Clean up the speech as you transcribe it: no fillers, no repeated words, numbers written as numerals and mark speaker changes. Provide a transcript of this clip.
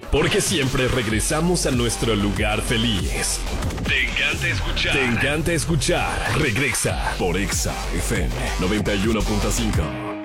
Speaker 1: porque siempre regresamos a nuestro lugar feliz. Te encanta escuchar. Te encanta escuchar. Regresa por Exa FM 91.5.